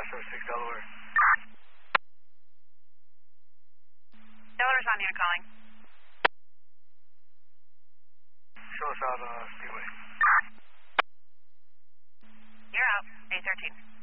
06 Delaware. Delaware's on you, calling. Show us out Speedway. You're out, A13.